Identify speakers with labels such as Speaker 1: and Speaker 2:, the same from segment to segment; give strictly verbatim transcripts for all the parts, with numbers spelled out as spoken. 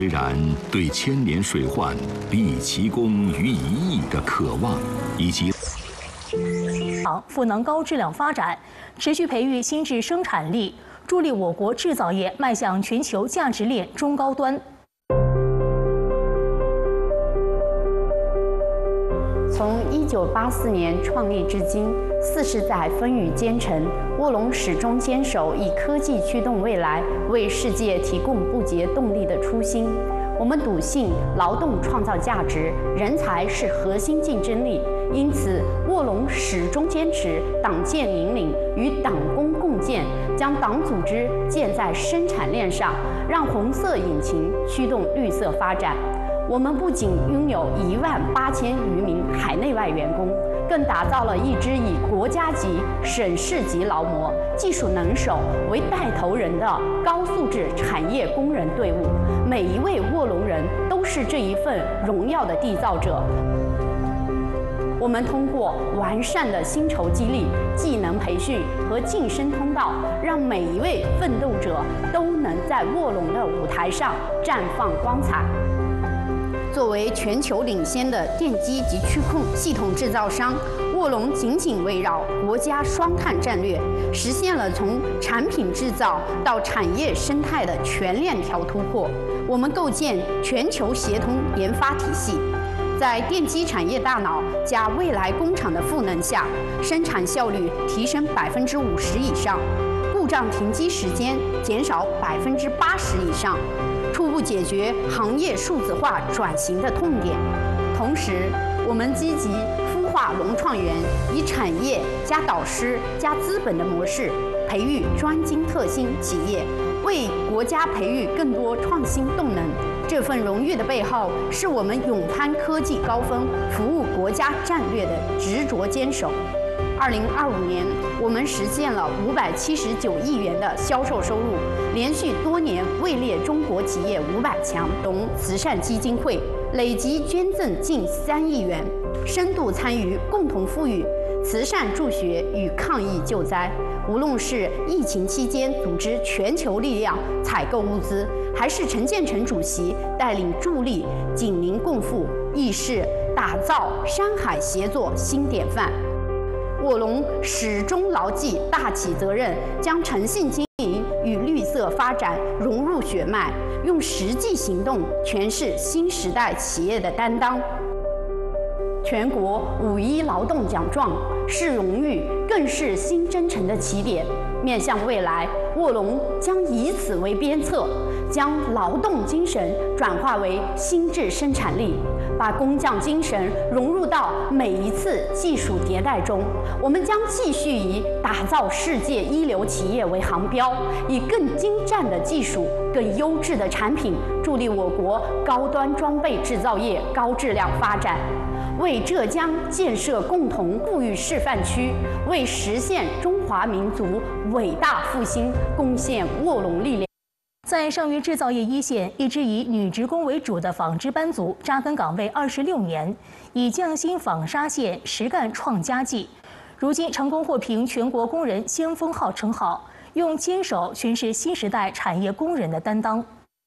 Speaker 1: 虽然对千年水患、毕其功于一役的渴望，以及
Speaker 2: 赋能高质量发展，持续培育新质生产力，助力我国制造业迈向全球价值链中高端。
Speaker 3: 从一九八四年创立至今，四十载风雨兼程，卧龙始终坚守以科技驱动未来，为世界提供不竭动力的初心。我们笃信劳动创造价值，人才是核心竞争力。因此，卧龙始终坚持党建引领与党工共建，将党组织建在生产链上，让红色引擎驱动绿色发展。我们不仅拥有一万八千余名海内外员工，更打造了一支以国家级、省市级劳模、技术能手为带头人的高素质产业工人队伍。每一位卧龙人都是这一份荣耀的缔造者。我们通过完善的薪酬激励、技能培训和晋升通道，让每一位奋斗者都能在卧龙的舞台上绽放光彩。作为全球领先的电机及驱控系统制造商，卧龙紧紧围绕国家双碳战略，实现了从产品制造到产业生态的全链条突破。我们构建全球协同研发体系，在电机产业大脑加未来工厂的赋能下，生产效率提升百分之五十以上，故障停机时间减少百分之八十以上。初步解决行业数字化转型的痛点，同时，我们积极孵化龙创园，以产业加导师加资本的模式，培育专精特新企业，为国家培育更多创新动能。这份荣誉的背后，是我们勇攀科技高峰、服务国家战略的执着坚守。二零二五年，我们实现了五百七十九亿元的销售收入，连续多年位列中国企业五百强。董慈善基金会累计捐赠近三亿元，深度参与共同富裕、慈善助学与抗疫救灾。无论是疫情期间组织全球力量采购物资，还是陈建成主席带领助力紧邻共富，亦是打造山海协作新典范。卧龙始终牢记大企责任，将诚信经营与绿色发展融入血脉，用实际行动诠释新时代企业的担当。全国五一劳动奖状是荣誉，更是新征程的起点。面向未来，卧龙将以此为鞭策，将劳动精神转化为新质生产力，把工匠精神融入到每一次技术迭代中。我们将继续以打造世界一流企业为航标，以更精湛的技术、更优质的产品，助力我国高端装备制造业高质量发展。为浙江建设共同富裕示范区，为实现中华民族伟大复兴贡献卧龙力量。
Speaker 2: 在上虞制造业一线，一支以女职工为主的纺织班族扎根岗位二十六年，以匠心纺纱线实干创佳绩，如今成功获评全国工人先锋号称号，用坚守诠释新时代产业工人的担当。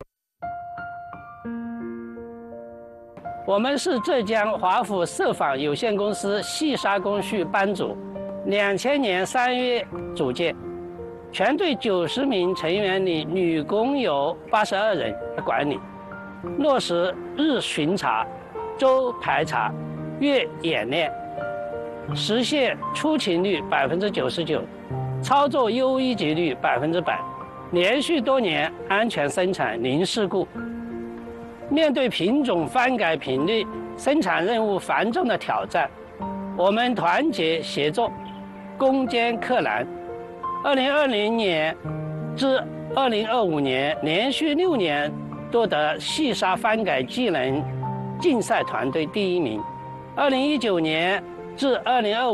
Speaker 4: 我们是浙江华府色纺有限公司细纱工序班组，两千年三月组建，全队九十名成员里，女工有八十二人管理，落实日巡查、周排查、月演练，实现出勤率百分之九十九，操作优一级率百分之百，连续多年安全生产零事故。面对品种翻改频率、生产任务繁重的挑战，我们团结协作，攻坚克难。二零二零年至二零二五年连续六年夺得细纱翻改技能竞赛团队第一名。二零一九年至二零二五